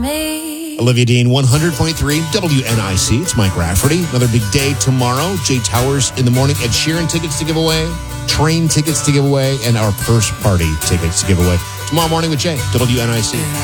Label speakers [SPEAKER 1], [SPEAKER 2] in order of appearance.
[SPEAKER 1] Olivia Dean, 100.3 WNIC. It's Mike Rafferty. Another big day tomorrow. Jay Towers in the morning. Ed Sheeran tickets to give away. Train tickets to give away. And our purse party tickets to give away. Tomorrow morning with Jay, WNIC.